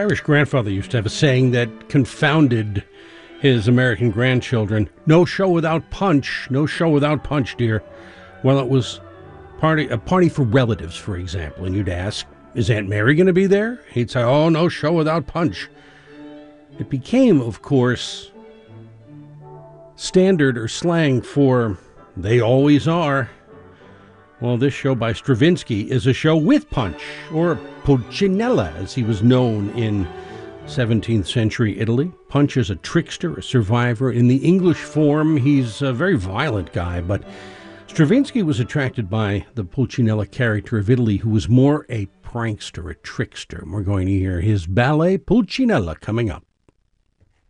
Irish grandfather used to have a saying that confounded his American grandchildren. No show without punch. No show without punch, dear. Well, it was a party for relatives, for example, and you'd ask, is Aunt Mary going to be there? He'd say, oh, no show without punch. It became, of course, standard or slang for they always are. Well, this show by Stravinsky is a show with punch, or Pulcinella, as he was known in 17th century Italy. Punch is a trickster, a survivor. In the English form, he's a very violent guy, but Stravinsky was attracted by the Pulcinella character of Italy, who was more a prankster, a trickster. We're going to hear his ballet Pulcinella coming up.